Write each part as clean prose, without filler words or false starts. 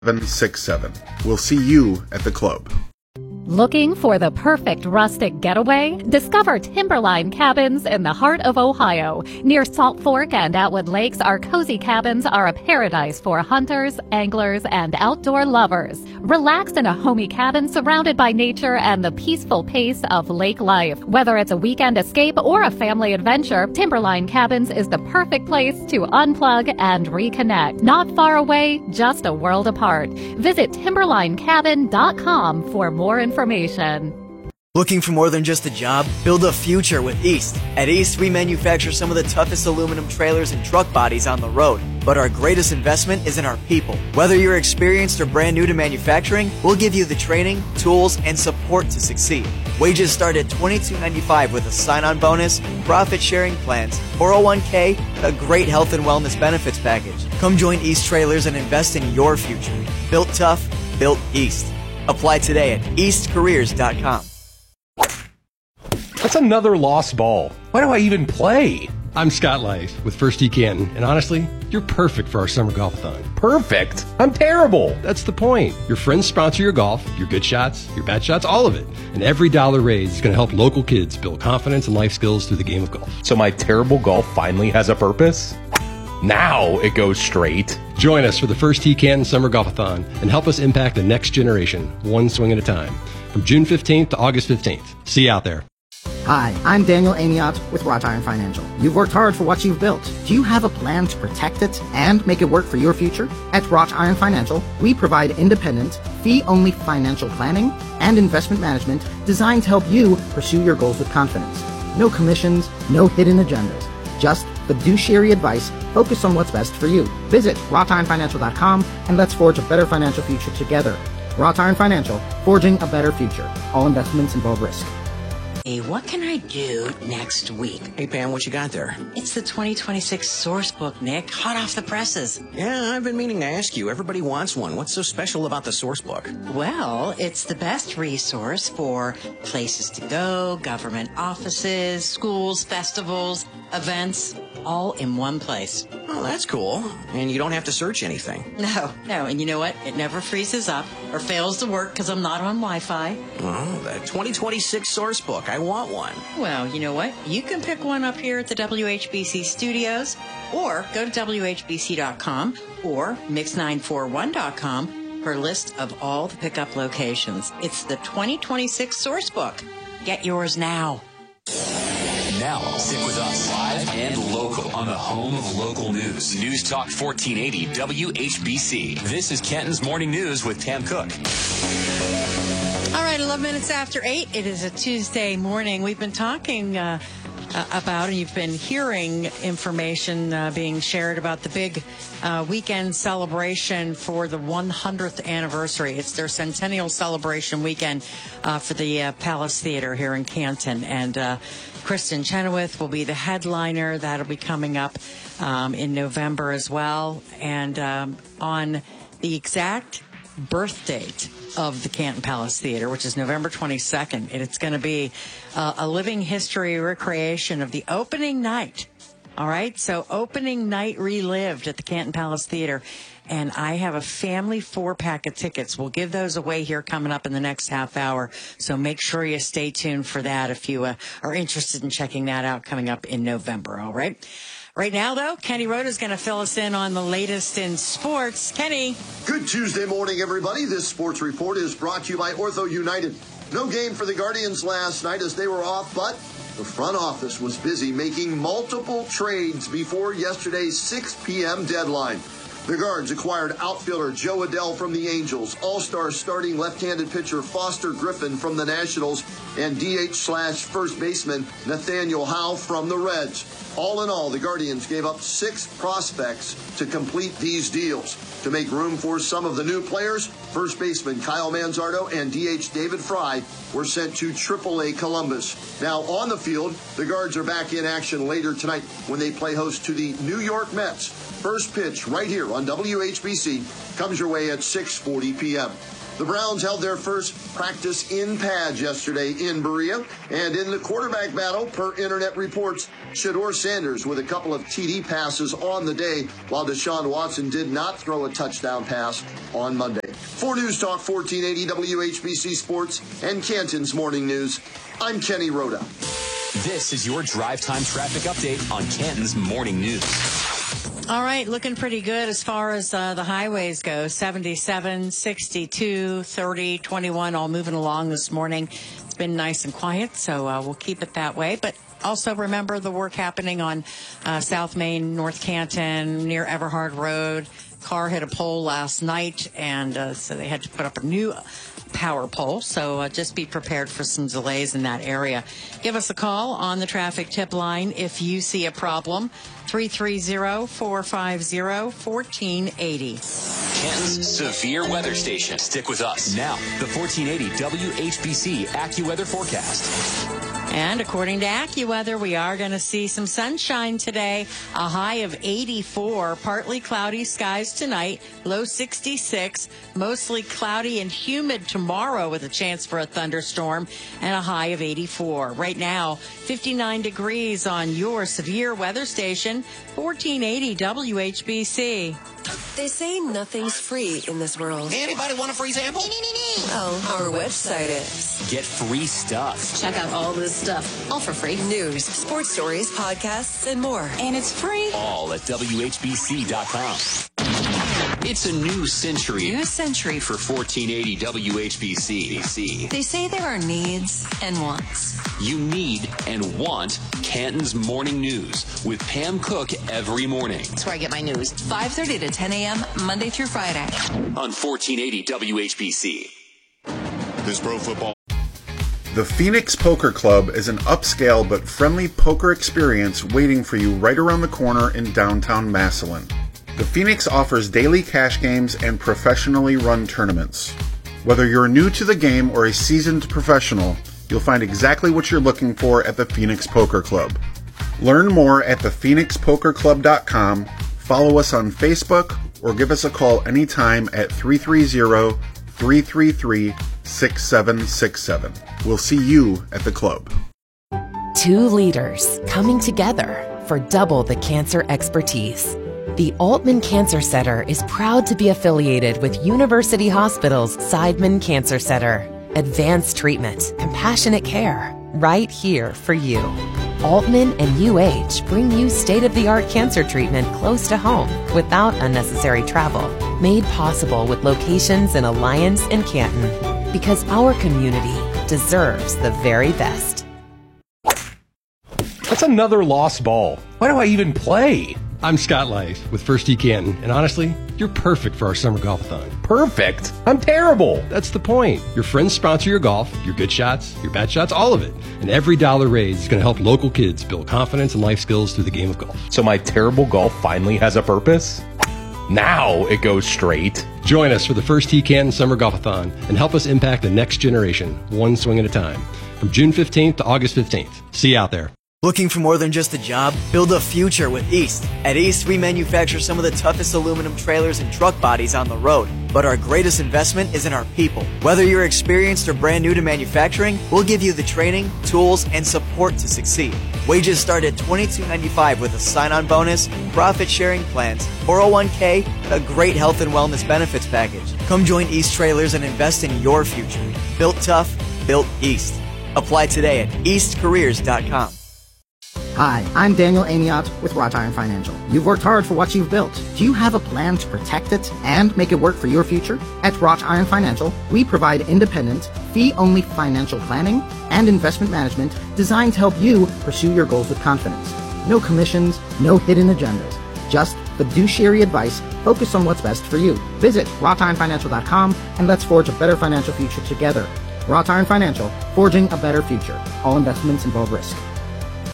767. We'll see you at the club. Looking for the perfect rustic getaway? Discover Timberline Cabins in the heart of Ohio. Near Salt Fork and Atwood Lakes, our cozy cabins are a paradise for hunters, anglers, and outdoor lovers. Relax in a homey cabin surrounded by nature and the peaceful pace of lake life. Whether it's a weekend escape or a family adventure, Timberline Cabins is the perfect place to unplug and reconnect. Not far away, just a world apart. Visit timberlinecabin.com for more information. Looking for more than just a job? Build a future with East. At East, we manufacture some of the toughest aluminum trailers and truck bodies on the road. But our greatest investment is in our people. Whether you're experienced or brand new to manufacturing, we'll give you the training, tools, and support to succeed. Wages start at $22.95 with a sign-on bonus, profit-sharing plans, 401k, and a great health and wellness benefits package. Come join East Trailers and invest in your future. Built tough, built East. Apply today at eastcareers.com. That's another lost ball. Why do I even play? I'm Scott Life with First Tee Canton, and honestly, you're perfect for our summer golf-a-thon. Perfect? I'm terrible. That's the point. Your friends sponsor your golf, your good shots, your bad shots, all of it. And every dollar raised is going to help local kids build confidence and life skills through the game of golf. So my terrible golf finally has a purpose? Now it goes straight. Join us for the First Tee Canton Summer Golf-a-thon and help us impact the next generation, one swing at a time. From June 15th to August 15th. See you out there. Hi, I'm Daniel Amiot with Wrought Iron Financial. You've worked hard for what you've built. Do you have a plan to protect it and make it work for your future? At Wrought Iron Financial, we provide independent, fee-only financial planning and investment management designed to help you pursue your goals with confidence. No commissions, no hidden agendas. Just fiduciary advice focused on what's best for you. Visit wroughtironfinancial.com and let's forge a better financial future together. Wrought Iron Financial, forging a better future. All investments involve risk. Hey, what can I do next week? Hey, Pam, what you got there? It's the 2026 source book, Nick. Hot off the presses. Yeah, I've been meaning to ask you. Everybody wants one. What's so special about the source book? Well, it's the best resource for places to go, government offices, schools, festivals, events, all in one place. Oh, that's cool. And you don't have to search anything. No. And you know what? It never freezes up or fails to work because I'm not on Wi-Fi. Oh, the 2026 source book. I want one. Well, you know what? You can pick one up here at the WHBC studios or go to WHBC.com or Mix941.com for a list of all the pickup locations. It's the 2026 source book. Get yours now. Now, stick with us live and local on the home of local news. News Talk 1480 WHBC. This is Canton's Morning News with Pam Cook. All right, 11 minutes after 8. It is a Tuesday morning. We've been talking about, and you've been hearing information being shared about the big weekend celebration for the 100th anniversary. It's their centennial celebration weekend for the Palace Theater here in Canton. And Kristen Chenoweth will be the headliner. That'll be coming up in November as well. And on the exact birth date of the Canton Palace Theater, which is November 22nd, and it's going to be a living history recreation of the opening night. All right, so opening night relived at the Canton Palace Theater. And I have a family 4-pack of tickets. We'll give those away here coming up in the next half hour. So make sure you stay tuned for that if you are interested in checking that out coming up in November. All right. Right now, though, Kenny Rhoda is going to fill us in on the latest in sports. Kenny. Good Tuesday morning, everybody. This sports report is brought to you by Ortho United. No game for the Guardians last night as they were off, but the front office was busy making multiple trades before yesterday's 6 p.m. deadline. The Guards acquired outfielder Joe Adell from the Angels, all-star starting left-handed pitcher Foster Griffin from the Nationals, and DH/first baseman Nathaniel Howe from the Reds. All in all, the Guardians gave up 6 prospects to complete these deals. To make room for some of the new players, first baseman Kyle Manzardo and DH David Fry were sent to AAA Columbus. Now on the field, the Guards are back in action later tonight when they play host to the New York Mets. First pitch right here on WHBC comes your way at 6:40 p.m. The Browns held their first practice in pads yesterday in Berea. And in the quarterback battle, per Internet reports, Shedeur Sanders with a couple of TD passes on the day, while Deshaun Watson did not throw a touchdown pass on Monday. For News Talk 1480 WHBC Sports and Canton's Morning News, I'm Kenny Rhoda. This is your drive time traffic update on Canton's Morning News. All right, looking pretty good as far as the highways go. 77, 62, 30, 21, all moving along this morning. It's been nice and quiet, so we'll keep it that way. But also remember the work happening on South Main, North Canton, near Everhard Road. Car hit a pole last night, and so they had to put up a new power pole. So just be prepared for some delays in that area. Give us a call on the traffic tip line if you see a problem. 330-450-1480. Canton's severe weather station. Stick with us. Now, the 1480 WHBC AccuWeather forecast. And according to AccuWeather, we are going to see some sunshine today. A high of 84, partly cloudy skies tonight, low 66, mostly cloudy and humid tomorrow with a chance for a thunderstorm, and a high of 84. Right now, 59 degrees on your severe weather station, 1480 WHBC. They say nothing's free in this world. Anybody want a free sample? Oh, our website is. Get free stuff. Check out all this stuff, all for free. News, sports stories, podcasts, and more. And it's free. All at WHBC.com. It's a new century. New century. For 1480 WHBC. They say there are needs and wants. You need and want Canton's Morning News with Pam Cook every morning. That's where I get my news. 5:30 to 10 a.m. Monday through Friday. On 1480 WHBC. This pro football. The Phoenix Poker Club is an upscale but friendly poker experience waiting for you right around the corner in downtown Massillon. The Phoenix offers daily cash games and professionally run tournaments. Whether you're new to the game or a seasoned professional, you'll find exactly what you're looking for at the Phoenix Poker Club. Learn more at thephoenixpokerclub.com, follow us on Facebook, or give us a call anytime at 330-333-6767. We'll see you at the club. Two leaders coming together for double the cancer expertise. The Altman Cancer Center is proud to be affiliated with University Hospital's Seidman Cancer Center. Advanced treatment, compassionate care, right here for you. Altman and UH bring you state-of-the-art cancer treatment close to home without unnecessary travel. Made possible with locations in Alliance and Canton. Because our community deserves the very best. That's another lost ball. Why do I even play? I'm Scott Life with First Tee Canton, and honestly, you're perfect for our summer golf-a-thon. Perfect? I'm terrible. That's the point. Your friends sponsor your golf, your good shots, your bad shots, all of it. And every dollar raised is going to help local kids build confidence and life skills through the game of golf. So my terrible golf finally has a purpose? Now it goes straight. Join us for the First Tee Canton Summer Golf-a-thon and help us impact the next generation, one swing at a time. From June 15th to August 15th. See you out there. Looking for more than just a job? Build a future with East. At East, we manufacture some of the toughest aluminum trailers and truck bodies on the road. But our greatest investment is in our people. Whether you're experienced or brand new to manufacturing, we'll give you the training, tools, and support to succeed. Wages start at $22.95 with a sign-on bonus, profit-sharing plans, 401k, and a great health and wellness benefits package. Come join East Trailers and invest in your future. Built tough, built East. Apply today at eastcareers.com. Hi, I'm Daniel Amiot with Wrought Iron Financial. You've worked hard for what you've built. Do you have a plan to protect it and make it work for your future? At Wrought Iron Financial, we provide independent, fee-only financial planning and investment management designed to help you pursue your goals with confidence. No commissions, no hidden agendas. Just fiduciary advice focused on what's best for you. Visit wroughtironfinancial.com and let's forge a better financial future together. Wrought Iron Financial, forging a better future. All investments involve risk.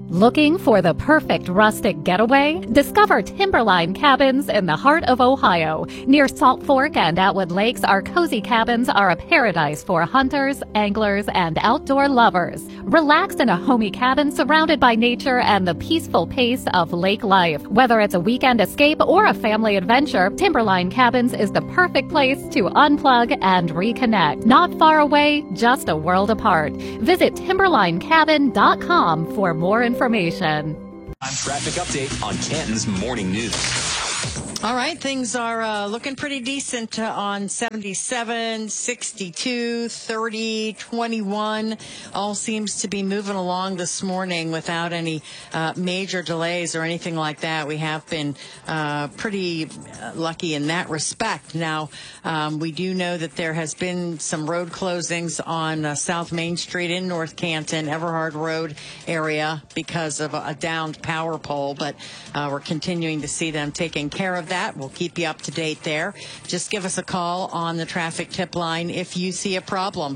Looking for the perfect rustic getaway? Discover Timberline Cabins in the heart of Ohio. Near Salt Fork and Atwood Lakes, our cozy cabins are a paradise for hunters, anglers, and outdoor lovers. Relax in a homey cabin surrounded by nature and the peaceful pace of lake life. Whether it's a weekend escape or a family adventure, Timberline Cabins is the perfect place to unplug and reconnect. Not far away, just a world apart. Visit timberlinecabin.com for more information. Traffic update on Canton's Morning News. All right, things are looking pretty decent on 77, 62, 30, 21. All seems to be moving along this morning without any major delays or anything like that. We have been pretty lucky in that respect. Now, we do know that there has been some road closings on South Main Street in North Canton, Everhard Road area because of a downed power pole, but we're continuing to see them taking care of that. We'll keep you up to date there. Just give us a call on the traffic tip line if you see a problem.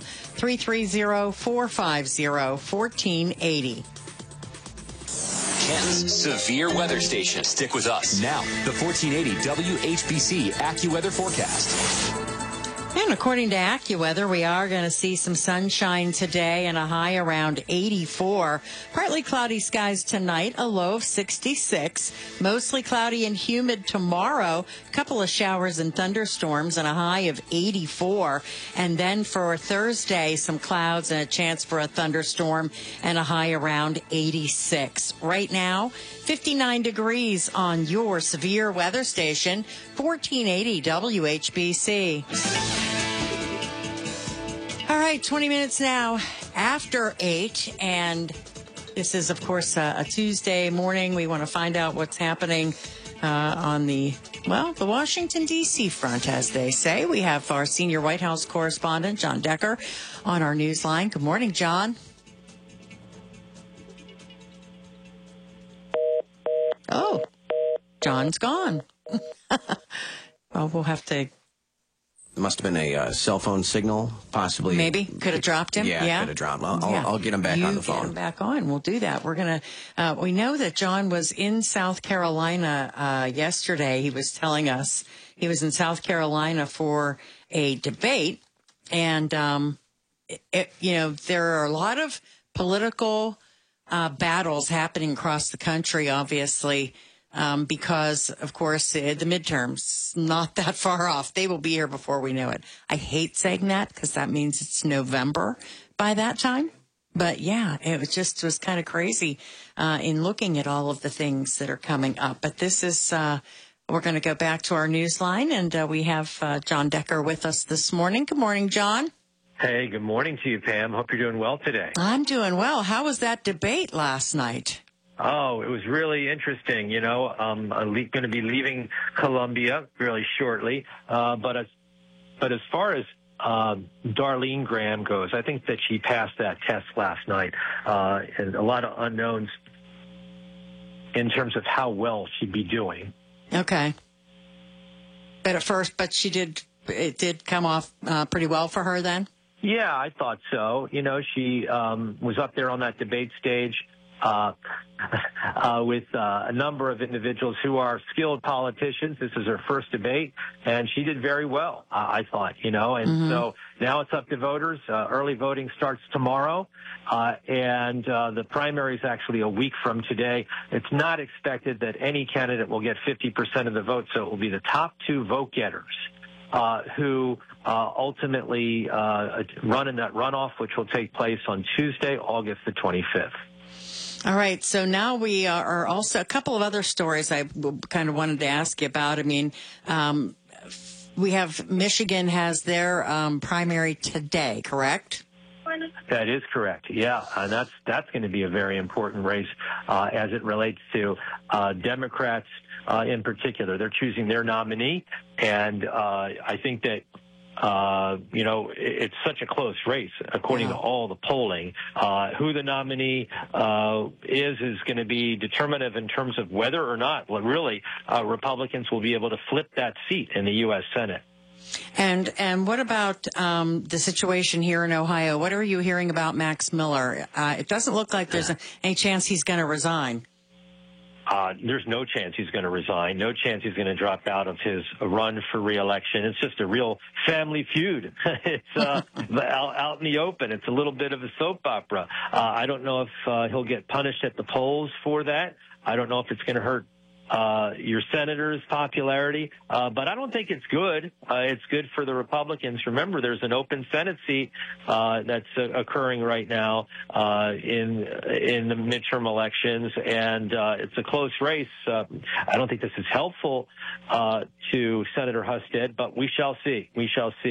330-450-1480. Canton's severe weather station. Stick with us. Now, the 1480 WHBC AccuWeather forecast. And according to AccuWeather, we are going to see some sunshine today and a high around 84. Partly cloudy skies tonight, a low of 66. Mostly cloudy and humid tomorrow. A couple of showers and thunderstorms and a high of 84. And then for Thursday, some clouds and a chance for a thunderstorm and a high around 86. Right now, 59 degrees on your severe weather station, 1480 WHBC. All right, 20 minutes now after 8, and this is, of course, a Tuesday morning. We want to find out what's happening on the Washington, D.C. front, as they say. We have our senior White House correspondent, John Decker, on our news line. Good morning, John. Oh, John's gone. Well, we'll have to... It must have been a cell phone signal, possibly. Maybe. Could have dropped him. Yeah, could have dropped him. I'll get him back on the phone. Get him back on. We'll do that. We're going to, we know that John was in South Carolina yesterday. He was telling us he was in South Carolina for a debate. And, there are a lot of political battles happening across the country, obviously. Because, of course, the midterms, not that far off. They will be here before we know it. I hate saying that because that means it's November by that time. But, yeah, it was kind of crazy in looking at all of the things that are coming up. But this is, we're going to go back to our news line, and we have John Decker with us this morning. Good morning, John. Hey, good morning to you, Pam. Hope you're doing well today. I'm doing well. How was that debate last night? Oh, it was really interesting. I'm going to be leaving Columbia really shortly. But as far as Darlene Graham goes, I think that she passed that test last night. And a lot of unknowns in terms of how well she'd be doing. Okay. But it did come off pretty well for her then? Yeah, I thought so. She was up there on that debate stage. With a number of individuals who are skilled politicians. This is her first debate, and she did very well, I thought, So now it's up to voters. Early voting starts tomorrow, and the primary is actually a week from today. It's not expected that any candidate will get 50% of the vote, so it will be the top two vote getters who ultimately run in that runoff, which will take place on Tuesday, August the 25th. All right. So now we are also a couple of other stories I kind of wanted to ask you about. I mean, we have Michigan has their primary today, correct? That is correct. Yeah. And that's going to be a very important race as it relates to Democrats in particular. They're choosing their nominee. And I think that it's such a close race, according to all the polling. Who the nominee is going to be determinative in terms of whether or not, Republicans will be able to flip that seat in the U.S. Senate. And what about the situation here in Ohio? What are you hearing about Max Miller? It doesn't look like there's any chance he's going to resign. There's no chance he's going to resign. No chance he's going to drop out of his run for re-election. It's just a real family feud. It's out in the open. It's a little bit of a soap opera. I don't know if he'll get punished at the polls for that. I don't know if it's going to hurt your senator's popularity, but I don't think it's good. It's good for the Republicans. Remember, there's an open Senate seat that's occurring right now in the midterm elections, and it's a close race. I don't think this is helpful to Senator Husted, but we shall see. We shall see.